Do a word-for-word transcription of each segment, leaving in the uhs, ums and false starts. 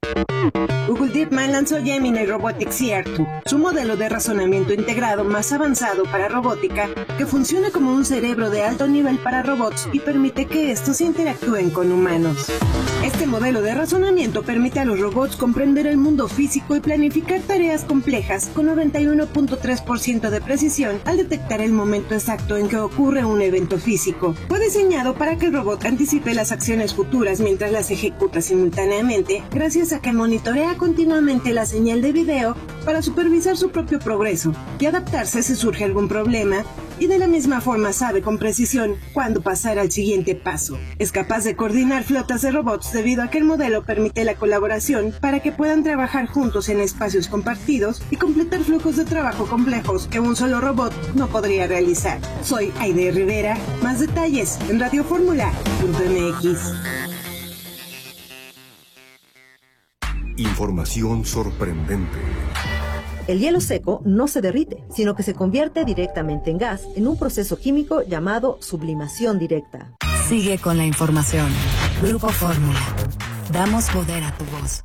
Google DeepMind lanzó Gemini Robotics E R dos, su modelo de razonamiento integrado más avanzado para robótica, que funciona como un cerebro de alto nivel para robots y permite que estos interactúen con humanos. Este modelo de razonamiento permite a los robots comprender el mundo físico y planificar tareas complejas con noventa y uno punto tres por ciento de precisión al detectar el momento exacto en que ocurre un evento físico. Fue diseñado para que el robot anticipe las acciones futuras mientras las ejecuta simultáneamente, gracias a que monitorea continuamente la señal de video para supervisar su propio progreso y adaptarse si surge algún problema, y de la misma forma sabe con precisión cuándo pasar al siguiente paso. Es capaz de coordinar flotas de robots debido a que el modelo permite la colaboración para que puedan trabajar juntos en espacios compartidos y completar flujos de trabajo complejos que un solo robot no podría realizar. Soy Aide Rivera. Más detalles en radio fórmula punto m x. Información sorprendente. El hielo seco no se derrite, sino que se convierte directamente en gas en un proceso químico llamado sublimación directa. Sigue con la información. Grupo Fórmula. Damos poder a tu voz.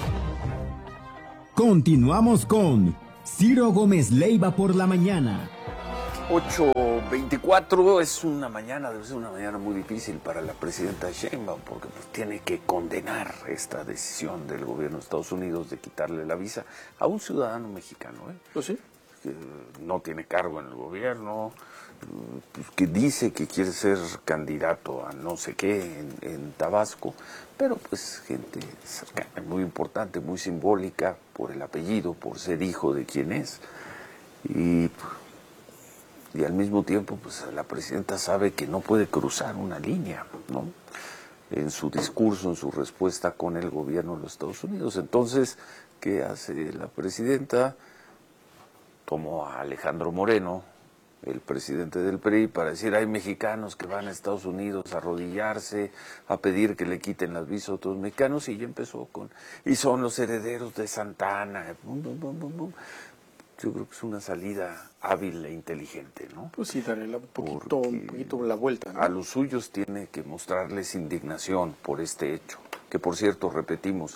Continuamos con Ciro Gómez Leiva por la mañana. ocho veinticuatro es una mañana, debe ser una mañana muy difícil para la presidenta Sheinbaum, porque pues tiene que condenar esta decisión del gobierno de Estados Unidos de quitarle la visa a un ciudadano mexicano, ¿eh? ¿Pues sí? Que no tiene cargo en el gobierno, pues, que dice que quiere ser candidato a no sé qué en, en Tabasco, pero pues gente cercana, muy importante, muy simbólica por el apellido, por ser hijo de quien es, y y al mismo tiempo pues la presidenta sabe que no puede cruzar una línea, ¿no?, en su discurso, en su respuesta con el gobierno de los Estados Unidos. Entonces, ¿qué hace la presidenta? Tomó a Alejandro Moreno, el presidente del P R I, para decir, hay mexicanos que van a Estados Unidos a arrodillarse, a pedir que le quiten las visas a otros mexicanos, y ya empezó con, y son los herederos de Santa Anna, bum, bum, bum, bum, bum. Yo creo que es una salida hábil e inteligente, ¿no? Pues sí, darle un poquito, un poquito la vuelta, ¿no? A los suyos tiene que mostrarles indignación por este hecho, que por cierto, repetimos,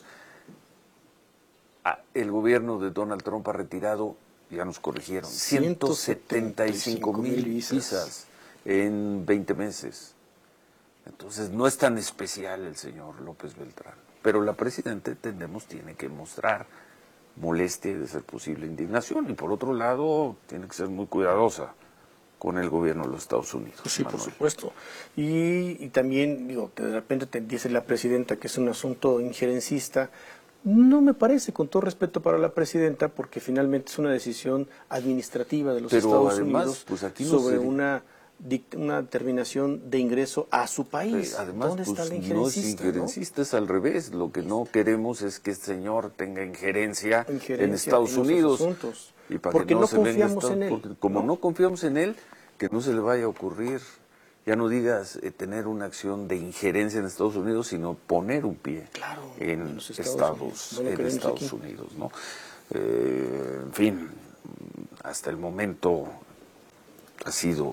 el gobierno de Donald Trump ha retirado, ya nos corrigieron, ciento setenta y cinco mil visas en veinte meses. Entonces no es tan especial el señor López Beltrán, pero la presidenta, entendemos, tiene que mostrar molestia y, de ser posible, indignación, y por otro lado tiene que ser muy cuidadosa con el gobierno de los Estados Unidos. Sí, Manuel. por supuesto. Y, y también, digo, de repente te dice la presidenta que es un asunto injerencista. No me parece, con todo respeto para la presidenta, porque finalmente es una decisión administrativa de los Pero Estados además, Unidos pues aquí no sobre se... una una determinación de ingreso a su país. Eh, además, ¿Dónde pues, está la no es injerencista? injerencista, ¿no? Es al revés. Lo que no queremos es que este señor tenga injerencia, injerencia en Estados en Unidos. Asuntos. Y para porque que no, no se confiamos venga, en él. porque como ¿no? no confiamos en él, que no se le vaya a ocurrir, ya no digas eh, tener una acción de injerencia en Estados Unidos, sino poner un pie claro, en, en los Estados, Estados, Unidos, no en Estados aquí. Unidos, ¿no? Eh, en fin, hasta el momento ha sido...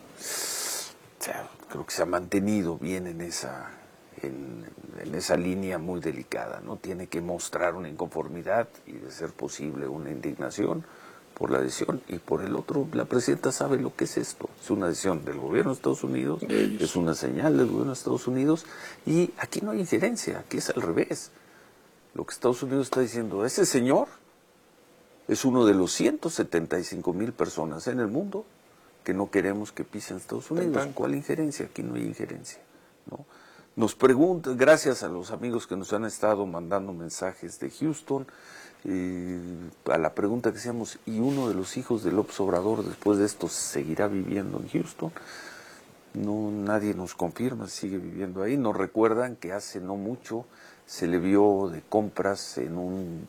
O sea, creo que se ha mantenido bien en esa, en, en esa línea muy delicada, ¿no? Tiene que mostrar una inconformidad y, de ser posible, una indignación por la decisión. Y por el otro, la presidenta sabe lo que es esto. Es una decisión del gobierno de Estados Unidos, es una señal del gobierno de Estados Unidos, y aquí no hay injerencia, aquí es al revés. Lo que Estados Unidos está diciendo, ese señor es uno de los ciento setenta y cinco mil personas en el mundo que no queremos que pisen Estados Unidos. ¿Cuál injerencia? Aquí no hay injerencia, ¿no? Nos preguntan, gracias a los amigos que nos han estado mandando mensajes de Houston, eh, a la pregunta que hacíamos, ¿y uno de los hijos de López Obrador después de esto seguirá viviendo en Houston? No, nadie nos confirma si sigue viviendo ahí. Nos recuerdan que hace no mucho se le vio de compras en un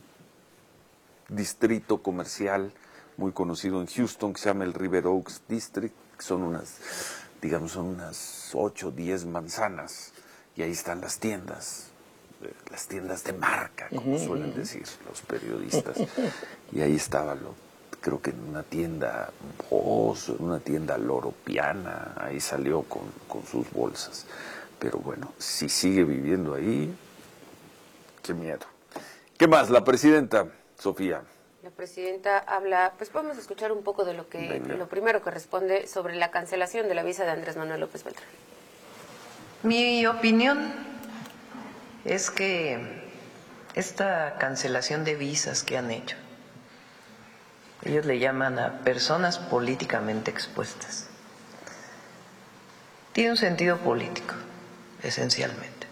distrito comercial muy conocido en Houston, que se llama el River Oaks District, que son unas, digamos, son unas ocho o diez manzanas, y ahí están las tiendas, las tiendas de marca, como uh-huh, suelen uh-huh. decir los periodistas, y ahí estaba, lo, creo que en una tienda Boss, en una tienda Loro Piana, ahí salió con, con sus bolsas. Pero bueno, si sigue viviendo ahí, qué miedo. ¿Qué más? La presidenta, Sofía. La presidenta habla, pues vamos a escuchar un poco de lo que, Venga. lo primero que responde sobre la cancelación de la visa de Andrés Manuel López Beltrán. Mi opinión es que esta cancelación de visas que han hecho, ellos le llaman a personas políticamente expuestas, tiene un sentido político, esencialmente.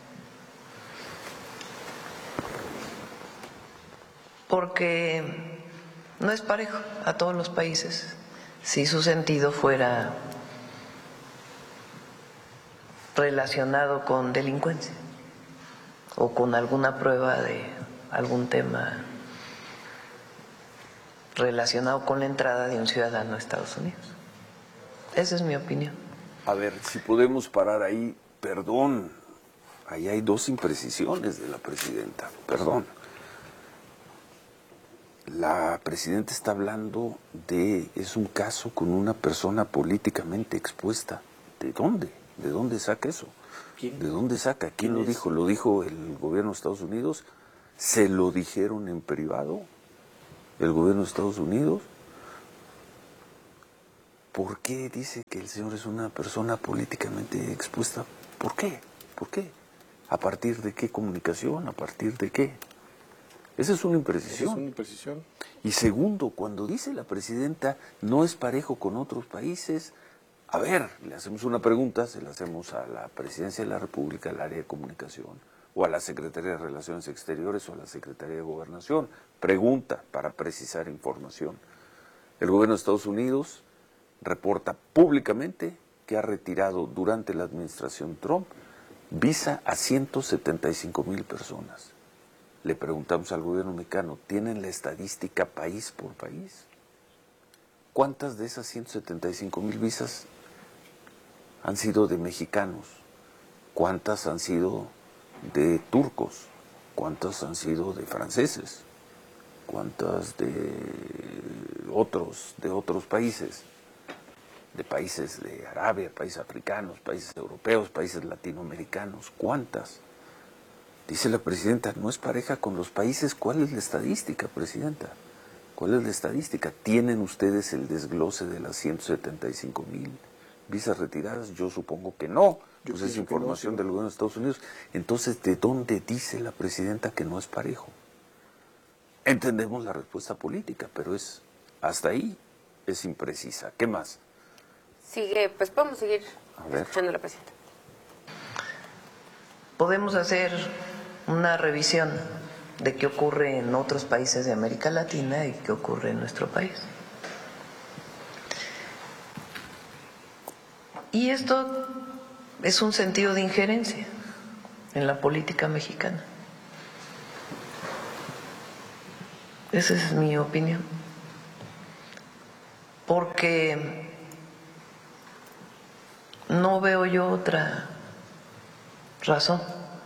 Porque no es parejo a todos los países si su sentido fuera relacionado con delincuencia o con alguna prueba de algún tema relacionado con la entrada de un ciudadano a Estados Unidos. Esa es mi opinión. A ver, si podemos parar ahí, perdón, ahí hay dos imprecisiones de la presidenta, perdón. La presidenta está hablando de, es un caso con una persona políticamente expuesta. ¿De dónde? ¿De dónde saca eso? ¿Quién? ¿De dónde saca? ¿Quién, ¿Quién lo dijo? ¿Lo dijo el gobierno de Estados Unidos? ¿Se lo dijeron en privado? ¿El gobierno de Estados Unidos? ¿Por qué dice que el señor es una persona políticamente expuesta? ¿Por qué? ¿Por qué? ¿A partir de qué comunicación? ¿A partir de qué? Esa es una imprecisión. Esa es una imprecisión. Y segundo, cuando dice la presidenta no es parejo con otros países, a ver, le hacemos una pregunta, se la hacemos a la Presidencia de la República, al área de comunicación, o a la Secretaría de Relaciones Exteriores, o a la Secretaría de Gobernación. Pregunta para precisar información. El gobierno de Estados Unidos reporta públicamente que ha retirado durante la administración Trump visa a ciento setenta y cinco mil personas. Le preguntamos al gobierno mexicano, ¿tienen la estadística país por país? ¿Cuántas de esas ciento setenta y cinco mil visas han sido de mexicanos? ¿Cuántas han sido de turcos? ¿Cuántas han sido de franceses? ¿Cuántas de otros, de otros países? De países de Arabia, países africanos, países europeos, países latinoamericanos. ¿Cuántas? Dice la presidenta, no es pareja con los países. ¿Cuál es la estadística, presidenta? ¿Cuál es la estadística? ¿Tienen ustedes el desglose de las ciento setenta y cinco mil visas retiradas? Yo supongo que no. Yo pues es información no, sí. del gobierno de Estados Unidos. Entonces, ¿de dónde dice la presidenta que no es parejo? Entendemos la respuesta política, pero es hasta ahí es imprecisa. ¿Qué más? Sigue, pues vamos a seguir a ver. escuchando a la presidenta. Podemos hacer una revisión de qué ocurre en otros países de América Latina y qué ocurre en nuestro país. Y esto es un sentido de injerencia en la política mexicana. Esa es mi opinión. Porque no veo yo otra razón.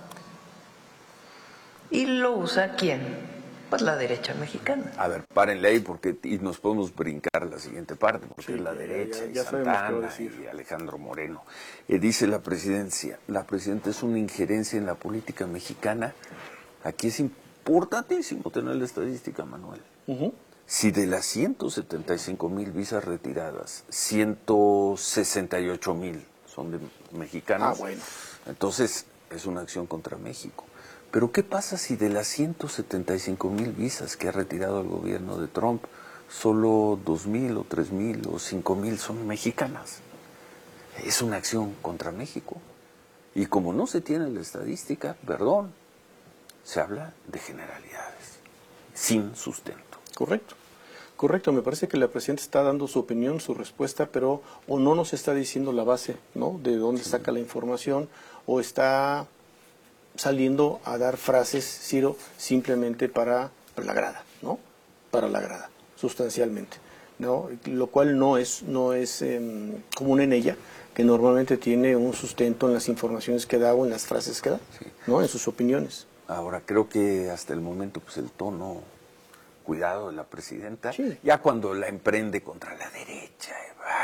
¿Y lo usa quién? Pues la derecha mexicana. A ver, párenle ahí porque y nos podemos brincar la siguiente parte, porque sí, es la derecha ya, ya, ya y Santana y Alejandro Moreno. Eh, dice la presidencia, la presidenta es una injerencia en la política mexicana. Aquí es importantísimo tener la estadística, Manuel. Uh-huh. Si de las ciento setenta y cinco mil visas retiradas, ciento sesenta y ocho mil son de mexicanos, ah, bueno. entonces es una acción contra México. Pero ¿qué pasa si de las ciento setenta y cinco mil visas que ha retirado el gobierno de Trump, solo dos mil o tres mil o cinco mil son mexicanas? Es una acción contra México. Y como no se tiene la estadística, perdón, se habla de generalidades, sin sustento. Correcto. Correcto, me parece que la presidenta está dando su opinión, su respuesta, pero o no nos está diciendo la base, ¿no?, de dónde sí. saca la información, o está saliendo a dar frases, Ciro, simplemente para, para la grada, ¿no? Para la grada, sustancialmente, ¿no? Lo cual no es, no es eh, común en ella, que normalmente tiene un sustento en las informaciones que da o en las frases que da, sí. ¿no? En sus opiniones. Ahora, creo que hasta el momento, pues el tono, cuidado de la presidenta, sí. ya cuando la emprende contra la derecha, Iván,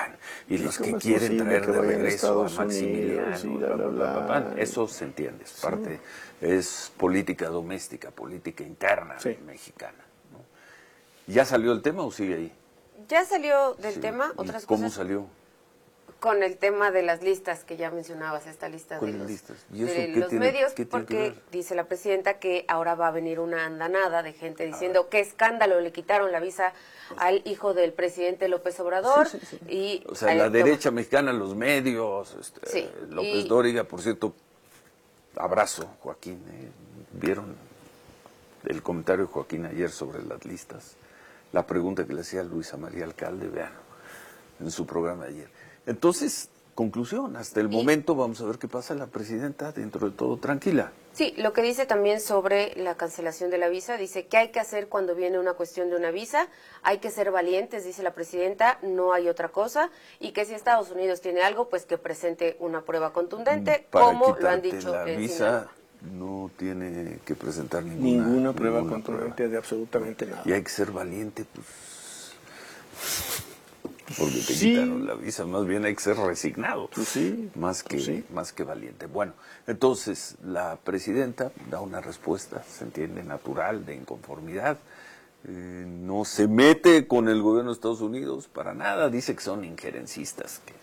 y sí, los que ¿cómo es quieren posible traer que de vayan a regreso a Estados Maximiliano, Unidos y bla, bla, bla, bla, bla, bla, bla? eso se entiende, es Sí. parte, es política doméstica, política interna Sí. mexicana, ¿no? ¿Ya salió el tema o sigue ahí? Ya salió del Sí. tema, ¿Y otras cómo cosas. salió? Con el tema de las listas que ya mencionabas, esta lista de ¿Cuáles los, listas? ¿Y eso de qué los tiene- medios, qué tiene que porque ver? dice la presidenta que ahora va a venir una andanada de gente diciendo qué escándalo, le quitaron la visa al hijo del presidente López Obrador. Sí, sí, sí. Y O sea, ahí la toma- derecha mexicana, los medios, este, Sí, López y- Dóriga, por cierto, abrazo, Joaquín. ¿eh? ¿Vieron el comentario de Joaquín ayer sobre las listas? La pregunta que le hacía Luisa María Alcalde, vean, en su programa de ayer. Entonces, conclusión, hasta el Y- momento vamos a ver qué pasa. La presidenta, dentro de todo, tranquila. Sí, lo que dice también sobre la cancelación de la visa, dice que hay que hacer cuando viene una cuestión de una visa, hay que ser valientes, dice la presidenta, no hay otra cosa, y que si Estados Unidos tiene algo, pues que presente una prueba contundente, Para como lo han quitarte dicho la en visa, Sinaloa. no tiene que presentar ninguna, Ninguna prueba ninguna contundente prueba. de absolutamente nada. Y hay que ser valiente, pues, porque te Sí. quitaron la visa, más bien hay que ser resignado, Pues sí, más que pues sí. más que valiente. Bueno, entonces la presidenta da una respuesta, se entiende, natural, de inconformidad. Eh, no se mete con el gobierno de Estados Unidos para nada, dice que son injerencistas, que